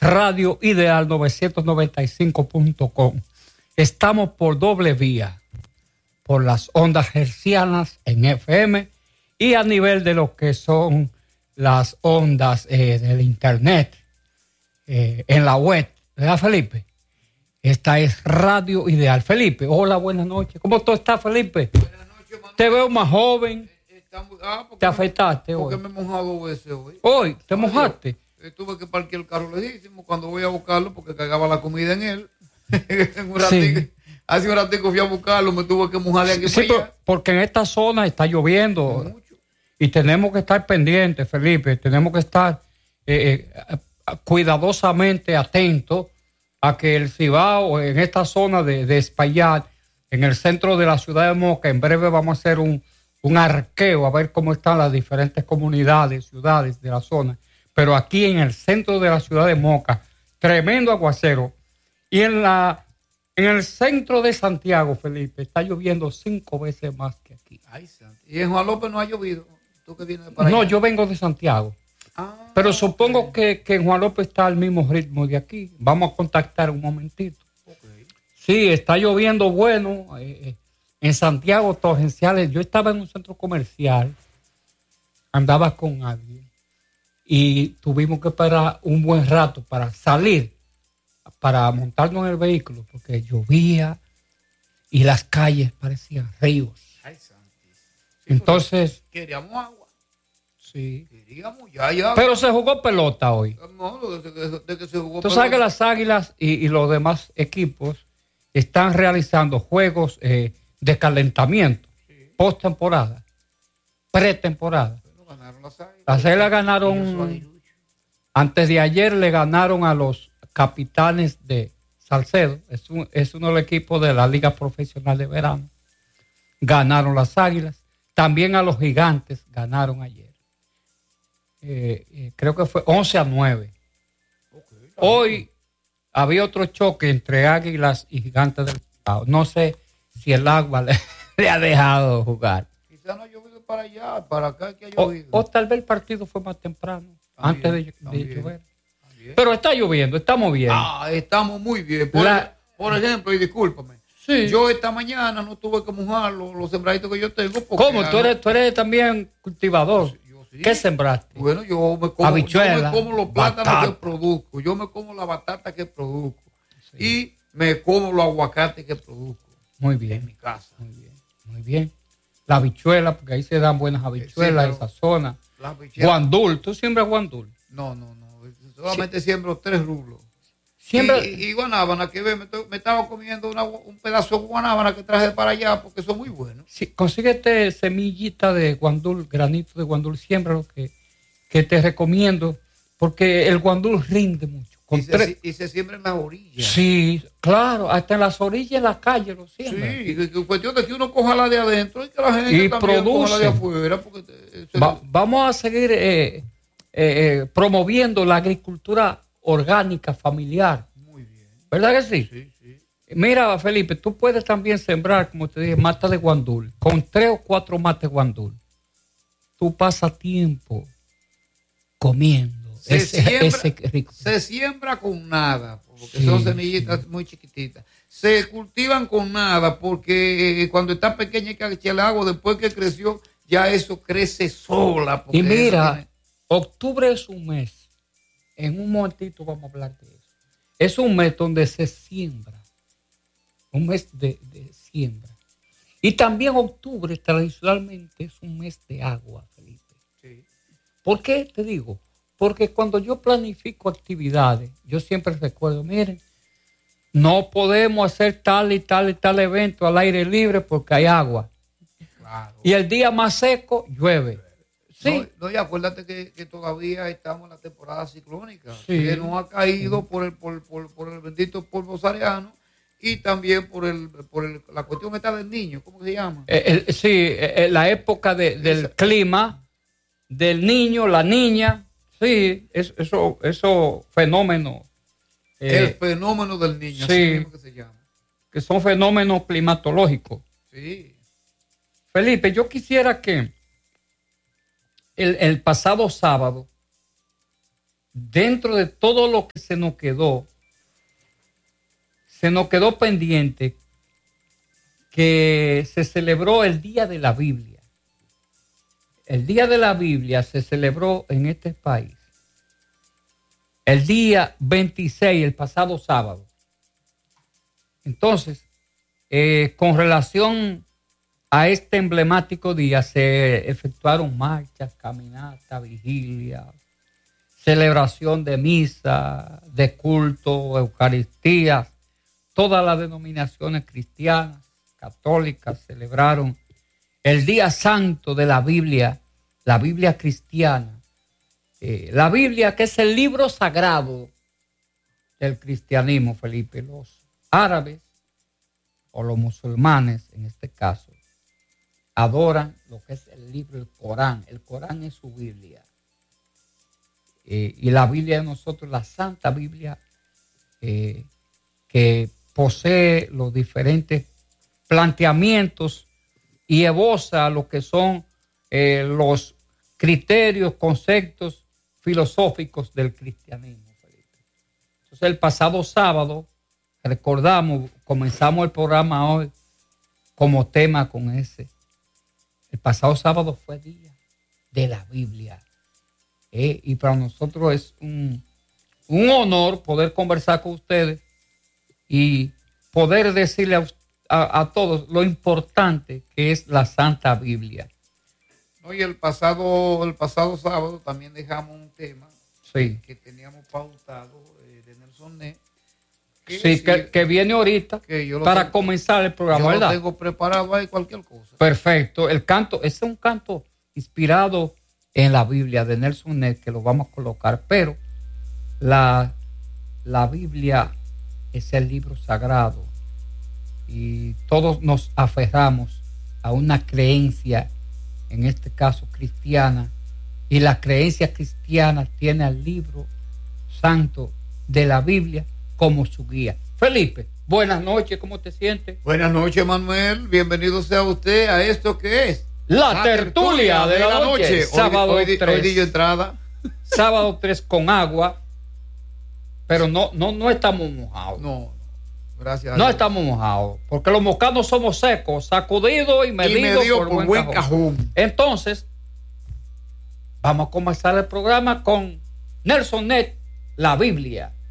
Radio Ideal 995.com. Estamos por doble vía, por las ondas hertzianas en FM y a nivel de lo que son las ondas del internet, en la web, ¿verdad, Felipe? Esta es Radio Ideal. Felipe, hola, buenas noches. ¿Cómo tú estás, Felipe? Buenas noches, Manuel. Te veo más joven. ¿Te afeitaste hoy? Porque me he mojado 2 veces hoy. ¿Hoy? ¿Te mojaste? Tuve que parquear el carro lejísimo cuando voy a buscarlo porque cargaba la comida en él. Hace un ratico fui a buscarlo, me tuve que mojar de aquí para allá. Porque en esta zona está lloviendo mucho. Y tenemos que estar pendientes, Felipe. Tenemos que estar cuidadosamente atentos a que el Cibao, en esta zona de Espaillat, en el centro de la ciudad de Moca, en breve vamos a hacer un arqueo a ver cómo están las diferentes comunidades, ciudades de la zona. Pero aquí en el centro de la ciudad de Moca, tremendo aguacero. Y en el centro de Santiago, Felipe, está lloviendo 5 veces más que aquí. Ay, y en Juan López no ha llovido. ¿Tú que vienes de para allá? No, yo vengo de Santiago. Pero supongo que en Juan López está al mismo ritmo de aquí. Vamos a contactar un momentito. Okay. Sí, está lloviendo bueno. En Santiago, torrenciales. Yo estaba en un centro comercial, andaba con alguien y tuvimos que parar un buen rato para salir, para montarnos en el vehículo, porque llovía y las calles parecían ríos. Ay, santísimo. Sí, entonces... Queríamos agua. Sí. Queríamos, ya. Pero se jugó pelota hoy. No, de que se jugó Tú pelota. sabes que las Águilas y los demás equipos están realizando juegos de calentamiento, sí, postemporada, pretemporada. Bueno, ganaron las Águilas. Las Águilas ganaron, antes de ayer le ganaron a los Capitanes de Salcedo, es uno de los equipos de la Liga Profesional de Verano. Ganaron las Águilas, también a los Gigantes ganaron ayer. Creo que fue 11-9. Okay, hoy había otro choque entre Águilas y Gigantes del Estado. No sé si el agua le ha dejado jugar. Quizás no ha llovido para allá, para acá que ha llovido. O tal vez el partido fue más temprano, antes de llover. Pero está lloviendo, estamos bien. Estamos muy bien. Por ejemplo, y discúlpame, sí, yo esta mañana no tuve que mojar los sembraditos que yo tengo. ¿Cómo? ¿Tú eres también cultivador? Sí. ¿Qué sembraste? Bueno, yo me como los plátanos que produzco, yo me como la batata que produzco, sí, y me como los aguacates que produzco. Muy bien. En mi casa. Muy bien. La habichuela, porque ahí se dan buenas habichuelas, sí, esa zona. Guandul, ¿tú siembras guandul? No. Solamente sí, siembro 3 rublos. Y guanábana, que me estaba comiendo un pedazo de guanábana que traje para allá porque son muy buenos. Sí, consíguete semillita de guandul, granito de guandul, siembra lo que te recomiendo, porque el guandul rinde mucho. Y se siembra en las orillas. Sí, claro, hasta en las orillas, en la calle lo siembra. Sí, cuestión de que uno coja la de adentro y que la gente también coja la de afuera. Porque vamos a seguir promoviendo la agricultura orgánica, familiar. Muy bien. ¿Verdad que sí? Sí. Mira, Felipe, tú puedes también sembrar, como te dije, mata de guandul. Con 3 o 4 mates de guandul, tú pasas tiempo comiendo. Se siembra con nada, porque son semillitas muy chiquititas. Se cultivan con nada, porque cuando está pequeña hay que echarle agua. Después que creció, ya eso crece sola. Y mira, octubre es un mes. En un momentito vamos a hablar de eso. Es un mes donde se siembra. Un mes de siembra. Y también octubre tradicionalmente es un mes de agua, Felipe. Sí. ¿Por qué te digo? Porque cuando yo planifico actividades, yo siempre recuerdo, miren, no podemos hacer tal y tal evento al aire libre porque hay agua. Claro. Y el día más seco llueve. Sí. No, y acuérdate que todavía estamos en la temporada ciclónica, sí, que nos ha caído por el bendito polvo sahareano y también por la cuestión esta del niño, ¿cómo se llama? La época del clima, del niño, la niña, sí, eso fenómenos. El fenómeno del niño, sí, así mismo que se llama. Que son fenómenos climatológicos. Sí. Felipe, yo quisiera que el pasado sábado dentro de todo lo que se nos quedó pendiente que se celebró el Día de la Biblia. El Día de la Biblia se celebró en este país el día 26, el pasado sábado. Entonces, con relación a este emblemático día, se efectuaron marchas, caminatas, vigilias, celebración de misa, de culto, eucaristías. Todas las denominaciones cristianas, católicas, celebraron el día santo de la Biblia cristiana. La Biblia, que es el libro sagrado del cristianismo, Felipe. Los árabes o los musulmanes, en este caso, adoran lo que es el libro, el Corán. El Corán es su Biblia. Y la Biblia de nosotros, la Santa Biblia, que posee los diferentes planteamientos y esboza lo que son los criterios, conceptos filosóficos del cristianismo, Felipe. Entonces, el pasado sábado, comenzamos el programa hoy como tema con ese. El pasado sábado fue día de la Biblia. Y para nosotros es un honor poder conversar con ustedes y poder decirle a todos lo importante que es la Santa Biblia. No, y el pasado sábado también dejamos un tema que teníamos pautado de Nelson Net. Que viene ahorita para comenzar el programa, ¿verdad? Yo lo tengo preparado ahí, cualquier cosa. Perfecto. El canto, ese es un canto inspirado en la Biblia de Nelson Net, que lo vamos a colocar, pero la Biblia es el libro sagrado y todos nos aferramos a una creencia, en este caso cristiana, y la creencia cristiana tiene al libro santo de la Biblia como su guía. Felipe, buenas noches, ¿cómo te sientes? Buenas noches, Manuel, bienvenido sea usted a esto que es La tertulia de la noche. Sábado 3. Hoy dio entrada. Sábado 3 con agua, pero no estamos mojados. No, gracias. No estamos mojados, porque los mocanos somos secos, sacudidos y medidos por buen cajón. Entonces, vamos a comenzar el programa con Nelson Net, la Biblia.